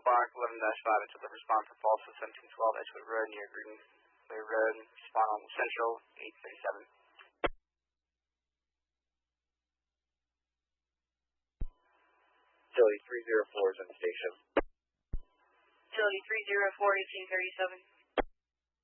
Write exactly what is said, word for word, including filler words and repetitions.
Park eleven dash five until the response for false seventeen twelve Edgewood Road near Greenway Road. Respond on Central eight thirty-seven. Agility three zero four is in the station. Agility three zero four, eighteen thirty-seven.